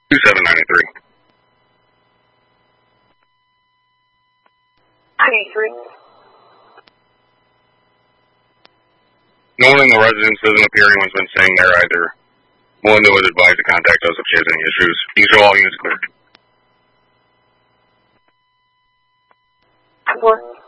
2793. 23. No one in the residence doesn't appear anyone's been staying there either. Melinda was advised to contact us if she has any issues. You can show all units clear. 4.